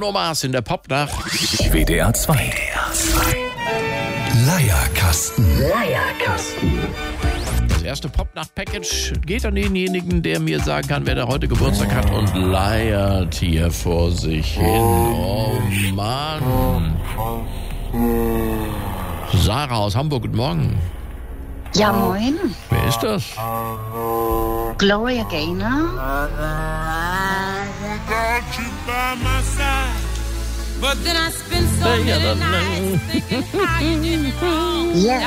Bruno Mars in der Popnacht. WDR 2. Leierkasten. Das erste Popnacht-Package geht an denjenigen, der mir sagen kann, wer da heute Geburtstag hat und leiert hier vor sich hin. Oh Mann. Sarah aus Hamburg, guten Morgen. Ja, moin. Wer ist das? Gloria Gaynor. Ja,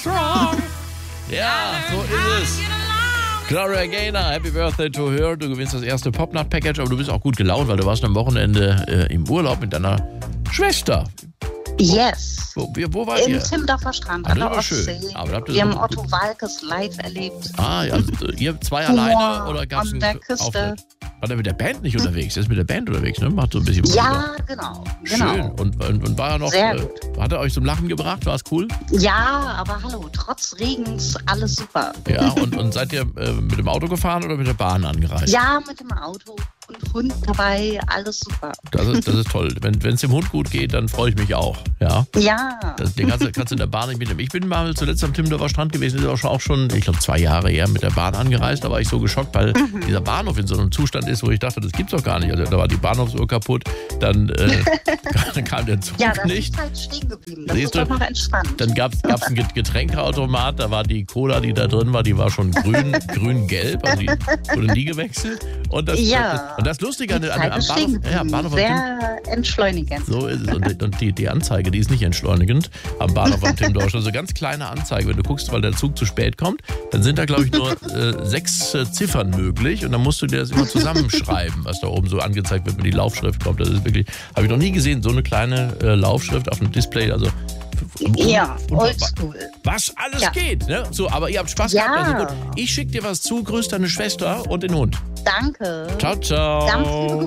so ist es. Gloria Gaynor, Happy Birthday to her. Du gewinnst das erste Popnacht-Package, aber du bist auch gut gelaunt, weil du warst am Wochenende im Urlaub mit deiner Schwester. Yes. Wo wart ihr? Im Timdorfer Strand, Ah, an das der war Ostsee. schön. Aber habt ihr Wir so haben gut- Otto Walkes live erlebt. Ah, ja, ihr zwei alleine oder gab es an der Küste. Auftritt? War der mit der Band nicht unterwegs? Der ist mit der Band unterwegs, ne? Macht so ein bisschen Musik. Ja, genau. Schön. Und war er noch, Sehr gut. hat er euch zum Lachen gebracht? War es cool? Ja, aber hallo, trotz Regens alles super. Ja, und seid ihr mit dem Auto gefahren oder mit der Bahn angereist? Ja, mit dem Auto und Hund dabei, alles super. Das ist toll. Wenn es dem Hund gut geht, dann freue ich mich auch. Ja. Ja. Den kannst du in der Bahn nicht mitnehmen. Ich bin mal zuletzt am Timdorfer Strand gewesen, das ist auch schon, ich glaube, 2 Jahre her mit der Bahn angereist. Da war ich so geschockt, weil dieser Bahnhof in so einem Zustand ist, wo ich dachte, das gibt's doch gar nicht. Also da war die Bahnhofsuhr kaputt, dann kam der Zug Ja, das nicht. ist halt stehen geblieben. Das Siehst ist du? doch noch entspannt. Dann gab's einen Getränkeautomat, da war die Cola, die da drin war, die war schon grün-gelb, also die wurde nie gewechselt. Und das Lustige an am Zeit ist Bahnhof, stehen ja, geblieben. Bahnhof am Sehr entschleunigend. So ist es. Und die Anzeige, die ist nicht entschleunigend am Bahnhof am Timdorfer. Also ganz kleine Anzeige. Wenn du guckst, weil der Zug zu spät kommt, dann sind da, glaube ich, nur 6 Ziffern möglich. Und dann musst du dir das immer zusammenschreiben, was da oben so angezeigt wird, wenn die Laufschrift kommt. Das ist wirklich, habe ich noch nie gesehen, so eine kleine Laufschrift auf dem Display. Also Ja, oldschool. was alles Ja. geht. Ne? So, aber ihr habt Spaß Ja. gehabt. Also gut. Ich schicke dir was zu, grüß deine Schwester und den Hund. Danke. Ciao, ciao. Ganz liebe